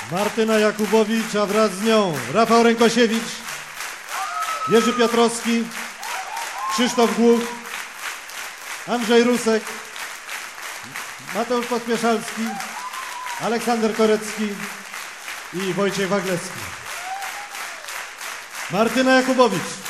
Martyna Jakubowicz, a wraz z nią Rafał Rękosiewicz, Jerzy Piotrowski, Krzysztof Głuch, Andrzej Rusek, Mateusz Pospieszalski, Aleksander Korecki i Wojciech Waglewski. Martyna Jakubowicz.